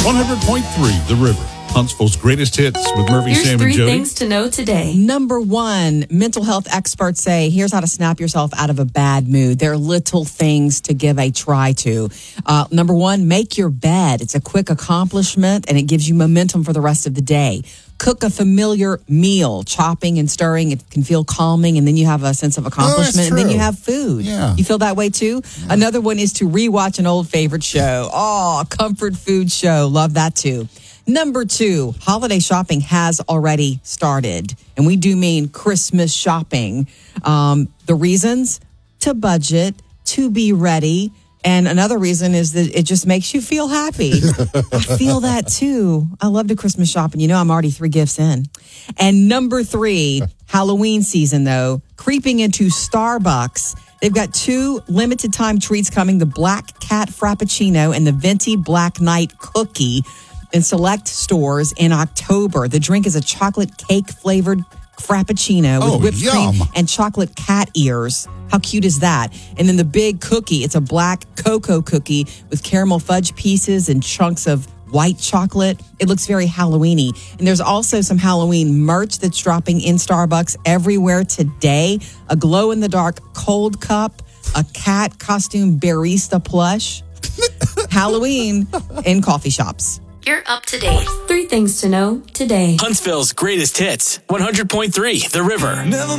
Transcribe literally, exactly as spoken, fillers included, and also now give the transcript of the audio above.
one hundred point three The River. Huntsville's greatest hits with Murphy, Here's Sam, three and Jody. things to know today. Number one, mental health experts say, here's how to snap yourself out of a bad mood. There are little things to give a try to. Uh, number one, make your bed. It's a quick accomplishment, and it gives you momentum for the rest of the day. Cook a familiar meal. Chopping and stirring, it can feel calming, and then you have a sense of accomplishment, and then true. you have food. Yeah. You feel that way too? Yeah. Another one is to rewatch an old favorite show. Oh, comfort food show. Love that too. Number two, holiday shopping has already started. And we do mean Christmas shopping. Um, the reasons? To budget, to be ready. And another reason is that it just makes you feel happy. I feel that too. I love to Christmas shop, and you know I'm already three gifts in. And number three, Halloween season though, creeping into Starbucks. They've got two limited time treats coming, the Black Cat Frappuccino and the Venti Black Knight Cookie in select stores in October. The drink is a chocolate cake flavored Frappuccino with Oh, whipped yum. cream and chocolate cat ears. How cute is that? And then the big cookie, it's a black cocoa cookie with caramel fudge pieces and chunks of white chocolate. It looks very Halloween-y. And there's also some Halloween merch that's dropping in Starbucks everywhere today. A glow-in-the-dark cold cup, a cat costume barista plush. Halloween in coffee shops. You're up to date. Three things to know today. Huntsville's greatest hits. one hundred point three The River. Never